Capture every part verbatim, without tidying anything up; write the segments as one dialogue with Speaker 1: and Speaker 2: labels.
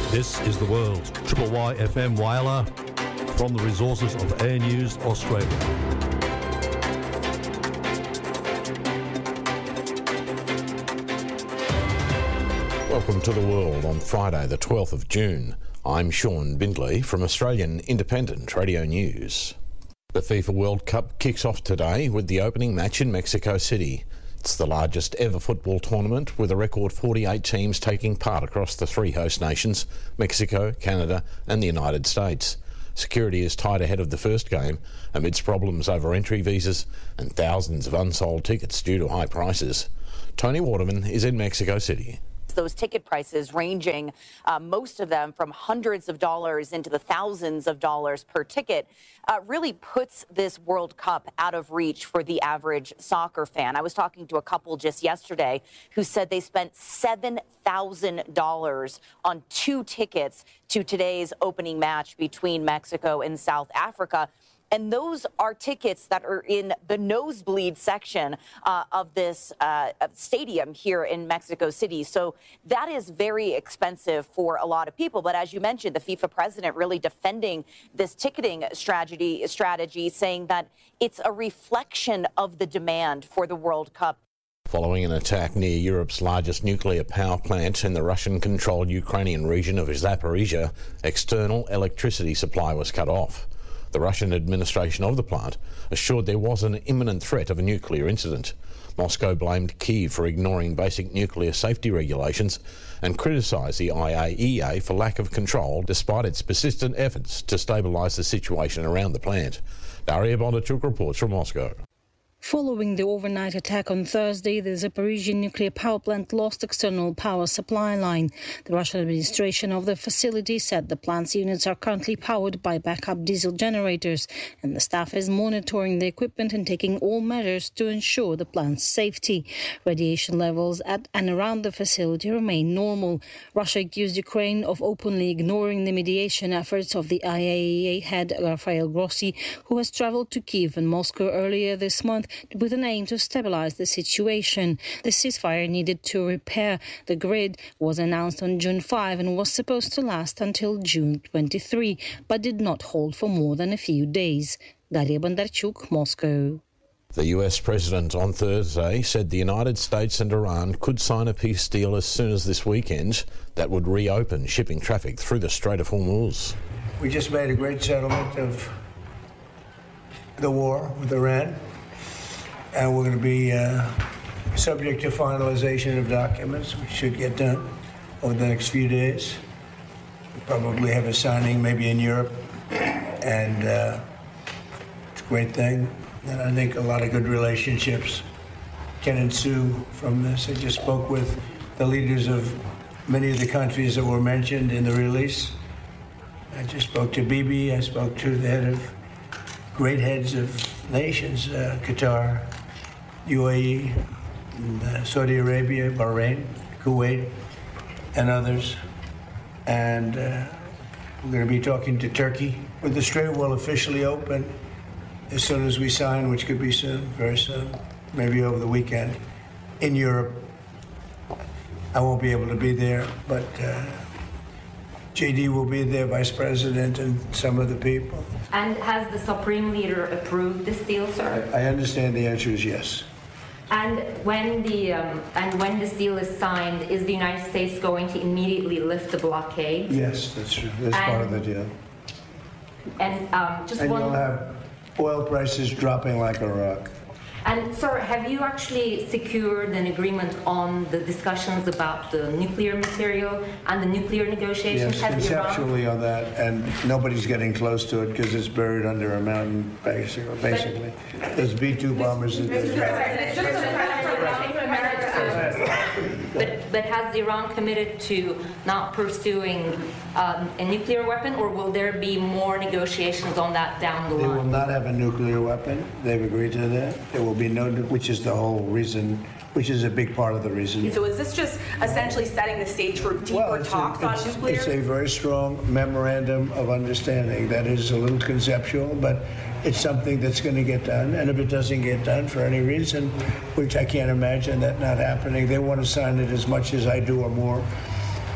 Speaker 1: This is The World. Triple Y F M Whyalla from the resources of Air News Australia.
Speaker 2: Welcome to The World on Friday the twelfth of June. I'm Sean Bindley from Australian Independent Radio News. The FIFA World Cup kicks off today with the opening match in Mexico City. It's the largest ever football tournament with a record forty-eight teams taking part across the three host nations, Mexico, Canada and the United States. Security is tight ahead of the first game amidst problems over entry visas and thousands of unsold tickets due to high prices. Tony Waterman is in Mexico City.
Speaker 3: Those ticket prices ranging, uh, most of them from hundreds of dollars into the thousands of dollars per ticket, uh, really puts this World Cup out of reach for the average soccer fan. I was talking to a couple just yesterday who said they spent seven thousand dollars on two tickets to today's opening match between Mexico and South Africa. And those are tickets that are in the nosebleed section uh, of this uh, stadium here in Mexico City. So that is very expensive for a lot of people. But as you mentioned, the FIFA president really defending this ticketing strategy, strategy, saying that it's a reflection of the demand for the World Cup.
Speaker 2: Following an attack near Europe's largest nuclear power plant in the Russian-controlled Ukrainian region of Zaporizhia, external electricity supply was cut off. The Russian administration of the plant assured there was an imminent threat of a nuclear incident. Moscow blamed Kyiv for ignoring basic nuclear safety regulations and criticised the I A E A for lack of control despite its persistent efforts to stabilise the situation around the plant. Daria Bondarchuk reports from Moscow.
Speaker 4: Following the overnight attack on Thursday, the Zaporizhzhia nuclear power plant lost external power supply line. The Russian administration of the facility said the plant's units are currently powered by backup diesel generators, and the staff is monitoring the equipment and taking all measures to ensure the plant's safety. Radiation levels at and around the facility remain normal. Russia accused Ukraine of openly ignoring the mediation efforts of the I A E A head Rafael Grossi, who has travelled to Kyiv and Moscow earlier this month with an aim to stabilize the situation. The ceasefire needed to repair the grid was announced on June fifth and was supposed to last until June twenty-third, but did not hold for more than a few days. Daria Bondarchuk, Moscow.
Speaker 2: The U S president on Thursday said the United States and Iran could sign a peace deal as soon as this weekend that would reopen shipping traffic through the Strait of Hormuz.
Speaker 5: We just made a great settlement of the war with Iran. And we're going to be uh, subject to finalization of documents, which should get done over the next few days. We'll probably have a signing maybe in Europe, and uh, it's a great thing. And I think a lot of good relationships can ensue from this. I just spoke with the leaders of many of the countries that were mentioned in the release. I just spoke to Bibi, I spoke to the head of great heads of nations, uh, Qatar, U A E, and, uh, Saudi Arabia, Bahrain, Kuwait, and others. And uh, we're going to be talking to Turkey. But the Strait will officially open as soon as we sign, which could be soon, very soon, maybe over the weekend, in Europe. I won't be able to be there, but uh, J D will be there, Vice President, and some of the people.
Speaker 6: And has the Supreme Leader approved this deal, sir?
Speaker 5: I understand the answer is yes.
Speaker 6: And when the um, and when this deal is signed, is the United States going to immediately lift the blockade?
Speaker 5: Yes, that's true. That's and, part of the deal.
Speaker 6: And um, just
Speaker 5: and
Speaker 6: one.
Speaker 5: you'll have oil prices dropping like a rock.
Speaker 6: And sir, have you actually secured an agreement on the discussions about the nuclear material and the nuclear negotiations?
Speaker 5: Yes,
Speaker 6: has
Speaker 5: conceptually
Speaker 6: Iran...
Speaker 5: on that, and nobody's getting close to it because it's buried under a mountain, basically. basically. But, There's B two bombers in there.
Speaker 6: But, but has Iran committed to not pursuing um, a nuclear weapon, or will there be more negotiations on that down the
Speaker 5: line? They will
Speaker 6: line?
Speaker 5: not have a nuclear weapon. They've agreed to that. There will be no, which is the whole reason, which is a big part of the reason.
Speaker 7: So is this just essentially setting the stage for deeper
Speaker 5: well,
Speaker 7: talks
Speaker 5: a,
Speaker 7: on nuclear?
Speaker 5: It's a very strong memorandum of understanding that is a little conceptual, but it's something that's going to get done. And if it doesn't get done for any reason, which I can't imagine that not happening, they want to sign it as much as I do or more.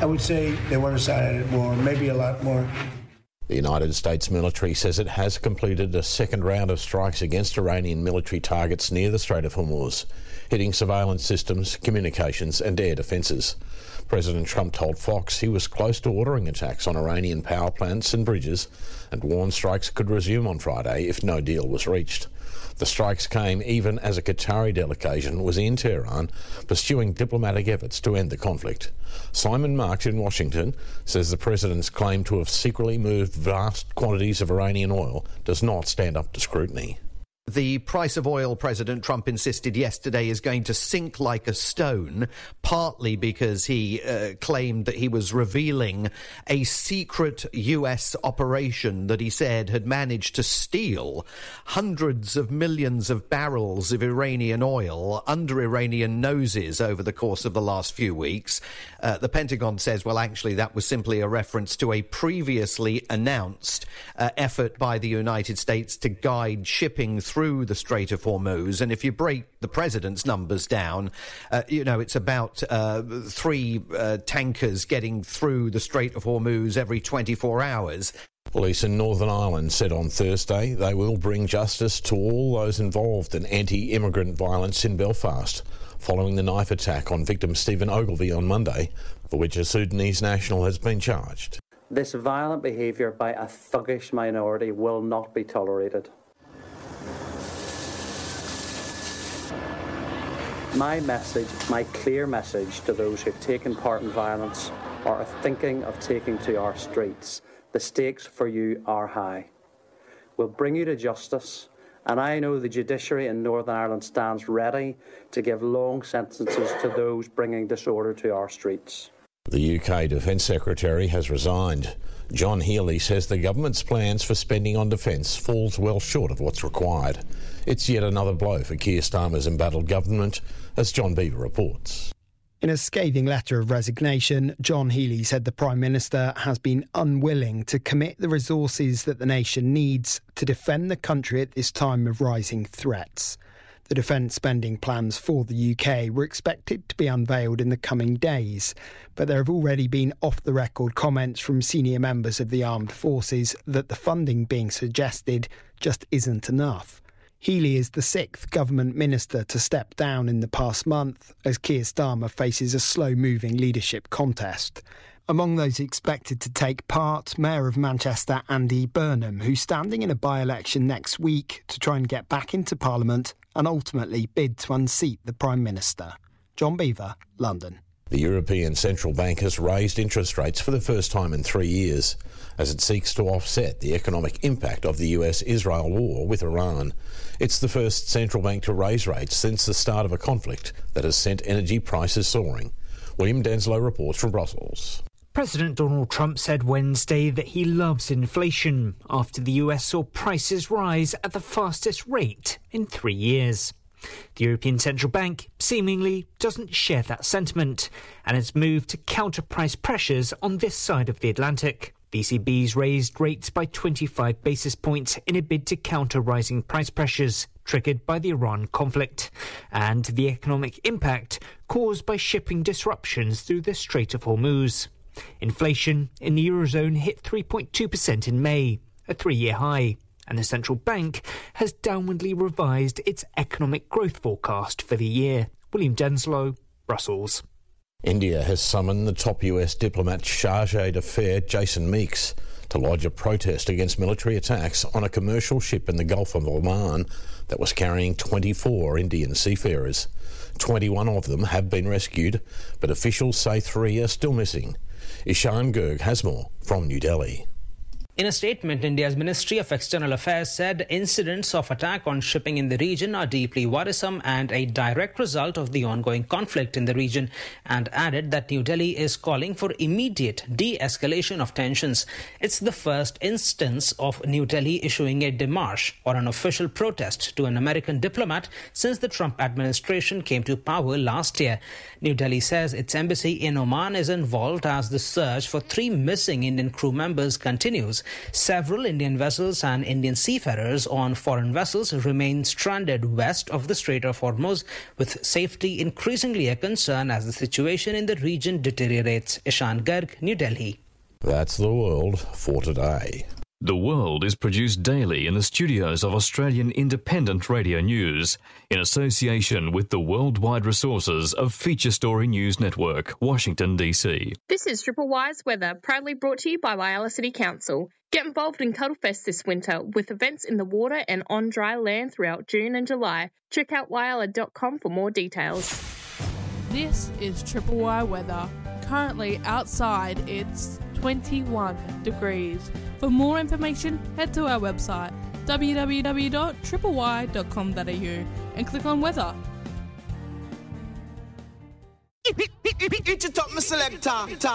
Speaker 5: I would say they want to sign it more, maybe a lot more.
Speaker 2: The United States military says it has completed a second round of strikes against Iranian military targets near the Strait of Hormuz, hitting surveillance systems, communications and air defences. President Trump told Fox he was close to ordering attacks on Iranian power plants and bridges and warned strikes could resume on Friday if no deal was reached. The strikes came even as a Qatari delegation was in Tehran pursuing diplomatic efforts to end the conflict. Simon Marks in Washington says the president's claim to have secretly moved vast quantities of Iranian oil does not stand up to scrutiny.
Speaker 8: The price of oil, President Trump insisted yesterday, is going to sink like a stone, partly because he uh, claimed that he was revealing a secret U S operation that he said had managed to steal hundreds of millions of barrels of Iranian oil under Iranian noses over the course of the last few weeks. Uh, the Pentagon says, well, actually, that was simply a reference to a previously announced uh, effort by the United States to guide shipping through through the Strait of Hormuz. And if you break the president's numbers down, uh, you know, it's about uh, three uh, tankers getting through the Strait of Hormuz every twenty-four hours.
Speaker 2: Police in Northern Ireland said on Thursday they will bring justice to all those involved in anti-immigrant violence in Belfast, following the knife attack on victim Stephen Ogilvie on Monday, for which a Sudanese national has been charged.
Speaker 9: This violent behaviour by a thuggish minority will not be tolerated. My message, my clear message to those who've taken part in violence or are thinking of taking to our streets, the stakes for you are high. We'll bring you to justice, and I know the judiciary in Northern Ireland stands ready to give long sentences to those bringing disorder to our streets.
Speaker 2: The U K Defence Secretary has resigned. John Healey says the government's plans for spending on defence falls well short of what's required. It's yet another blow for Keir Starmer's embattled government, as John Beaver reports.
Speaker 10: In a scathing letter of resignation, John Healey said the Prime Minister has been unwilling to commit the resources that the nation needs to defend the country at this time of rising threats. The defence spending plans for the U K were expected to be unveiled in the coming days, but there have already been off-the-record comments from senior members of the armed forces that the funding being suggested just isn't enough. Healey is the sixth government minister to step down in the past month as Keir Starmer faces a slow-moving leadership contest. Among those expected to take part, Mayor of Manchester Andy Burnham, who's standing in a by-election next week to try and get back into Parliament and ultimately bid to unseat the Prime Minister. John Beaver, London.
Speaker 2: The European Central Bank has raised interest rates for the first time in three years as it seeks to offset the economic impact of the U S Israel war with Iran. It's the first central bank to raise rates since the start of a conflict that has sent energy prices soaring. William Denslow reports from Brussels.
Speaker 11: President Donald Trump said Wednesday that he loves inflation after the U S saw prices rise at the fastest rate in three years. The European Central Bank seemingly doesn't share that sentiment and has moved to counter price pressures on this side of the Atlantic. The E C B's raised rates by twenty-five basis points in a bid to counter rising price pressures triggered by the Iran conflict and the economic impact caused by shipping disruptions through the Strait of Hormuz. Inflation in the Eurozone hit three point two percent in May, a three-year high, and the central bank has downwardly revised its economic growth forecast for the year. William Denslow, Brussels.
Speaker 2: India has summoned the top U S diplomat chargé d'affaires Jason Meeks to lodge a protest against military attacks on a commercial ship in the Gulf of Oman that was carrying twenty-four Indian seafarers. twenty-one of them have been rescued, but officials say three are still missing. Ishan Gurg has more from New Delhi.
Speaker 12: In a statement, India's Ministry of External Affairs said incidents of attack on shipping in the region are deeply worrisome and a direct result of the ongoing conflict in the region, and added that New Delhi is calling for immediate de-escalation of tensions. It's the first instance of New Delhi issuing a démarche or an official protest to an American diplomat since the Trump administration came to power last year. New Delhi says its embassy in Oman is involved as the search for three missing Indian crew members continues. Several Indian vessels and Indian seafarers on foreign vessels remain stranded west of the Strait of Hormuz, with safety increasingly a concern as the situation in the region deteriorates. Ishan Garg, New Delhi.
Speaker 2: That's the world for today.
Speaker 13: The World is produced daily in the studios of Australian Independent Radio News in association with the worldwide resources of Feature Story News Network, Washington, D C.
Speaker 14: This is Triple Y's weather, proudly brought to you by Whyalla City Council. Get involved in Cuddlefest this winter with events in the water and on dry land throughout June and July. Check out whyalla dot com for more details.
Speaker 15: This is Triple Y weather. Currently outside it's twenty-one degrees. For more information, head to our website w w w dot triple y dot com dot a u and click on weather.
Speaker 16: It top my selector.